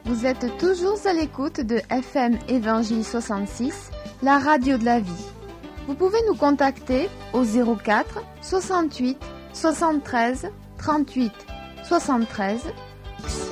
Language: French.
Vous êtes toujours à l'écoute de FM Évangile 66, la radio de la vie. Vous pouvez nous contacter au 04 68 73 38 73